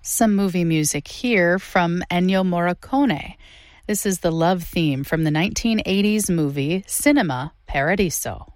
Some movie music here from Ennio Morricone. This is the love theme from the 1980s movie Cinema Paradiso.